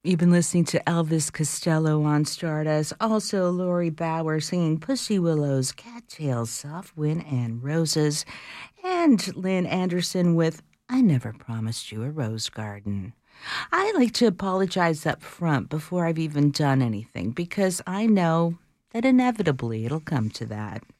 You've been listening to Elvis Costello on Stardust. Also, Lori Bauer singing Pussy Willows, Cattails, Soft Wind, and Roses. And Lynn Anderson with I Never Promised You a Rose Garden. I like to apologize up front before I've even done anything because I know that inevitably it'll come to that.